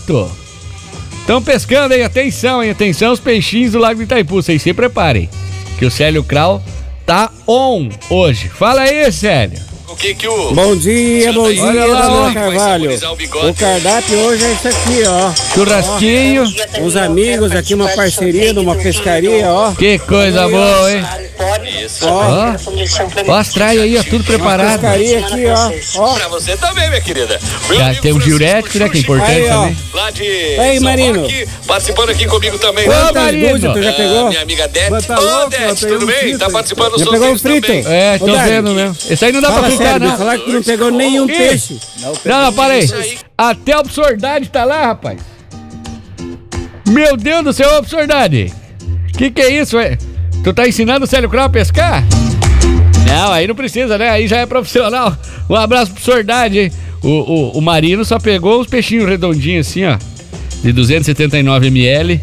Pronto. Estão pescando aí, atenção, hein? Atenção os peixinhos do Lago do Itaipu, vocês se preparem, que o Célio Krau tá on hoje. Fala aí, Célio. Bom dia, Daniel Carvalho. O cardápio hoje é isso aqui, ó. Churrasquinho. Uns amigos aqui, uma parceria numa pescaria, ó. Que coisa boa, hein? Ó as traias aí, ó, tudo preparado. Pescaria aqui, ó. Pra você também, minha querida. Já tem um diurético, né, que é importante aí, também. Lá de aí, Marino. Roque, participando aqui comigo também. Quantas dúzias tu já pegou? Minha amiga Dete. Ô, Dete, tudo bem? Tá participando do Já pegou um frito? também. É, tô vendo mesmo. Esse aí não dá pra Fala fritar, sério, não. falar que tu não pegou nenhum peixe. Não, para aí. Até o Absurdade tá lá, rapaz. Meu Deus do céu, Absurdade. Que é isso, velho? Tu tá ensinando o Célio Krau a pescar? Não, aí não precisa, né? Aí já é profissional. Um abraço pro Absurdade, hein? O Marino só pegou os peixinhos redondinhos assim, ó. De 279 ml.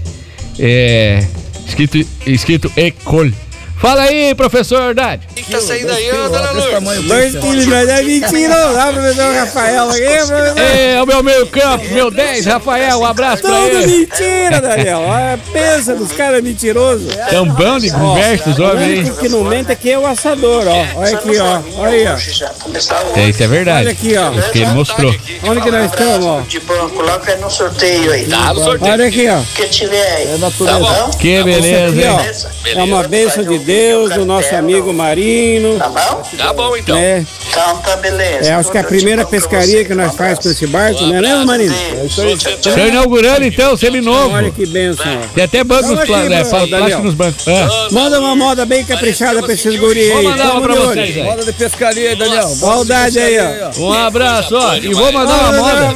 Escrito Ecole. Fala aí, professor Dade. O que tá saindo aí, ô, dona Lourdes? 2 quilos, mas é mentira, não, professor Rafael. É o meu meio campo, meu 10, Rafael, um abraço pra Tudo ele. mentira, Daniel. Olha, pensa nos caras mentirosos. Tão bom de conversa os O homens aí. único que não mente aqui é o assador, ó. Olha aqui, ó. Olha aí, ó. Isso é verdade. Olha aqui, ó. Isso que ele mostrou. Onde que nós estamos, ó? De pão, coloca no sorteio aí. Tá no sorteio. Olha aqui, ó. Que tiver aí. Tá bom. Que beleza, hein? É uma bênção de Deus, do nosso amigo Marino. Tá bom? Tá bom, então. Né? Então tá beleza. Acho que é a primeira pescaria que nós fazemos com esse barco, não é mesmo, Marino? Tô inaugurando então, seminovo. Olha que bênção, ó. Tem até banco nos plástico nos bancos. Manda uma moda bem caprichada pra esses guri Vou aí. mandar uma Tamo pra de olho. vocês aí. Moda de pescaria aí, Daniel. Saudade aí, ó. Um abraço, ó. E vou mandar uma moda.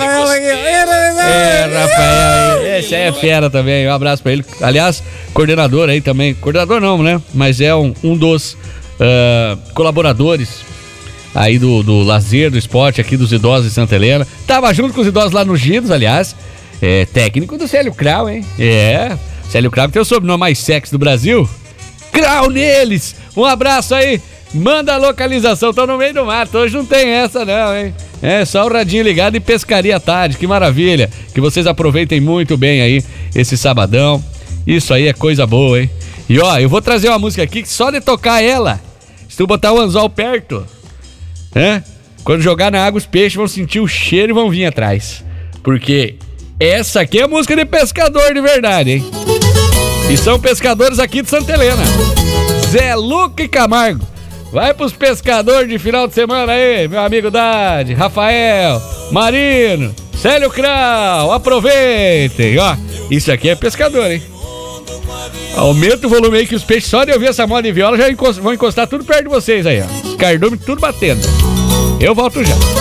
Rafael, esse aí é fera também. Um abraço pra ele. Aliás, coordenador aí também. Coordenador não, né? Mas é um dos colaboradores aí do lazer, do esporte aqui dos idosos de Santa Helena. Tava junto com os idosos lá no Gidos, aliás. É técnico do Célio Krau, hein? Célio Krau tem o sobrenome mais sexy do Brasil. Krau neles! Um abraço aí. Manda a localização. Tô no meio do mato. Hoje não tem essa não, hein? É só o radinho ligado e pescaria à tarde. Que maravilha. Que vocês aproveitem muito bem aí esse sabadão. Isso aí é coisa boa, hein? E ó, eu vou trazer uma música aqui que só de tocar ela, se tu botar o anzol perto, quando jogar na água os peixes vão sentir o cheiro e vão vir atrás. Porque essa aqui é música de pescador de verdade, hein? E são pescadores aqui de Santa Helena. Zé Luca e Camargo. Vai pros pescadores de final de semana aí, meu amigo Dade, Rafael, Marino, Célio Krau, aproveitem, ó. Isso aqui é pescador, hein? Aumenta o volume aí que os peixes, só de ouvir essa moda de viola, já vão encostar tudo perto de vocês aí, ó. Os cardumes tudo batendo. Eu volto já.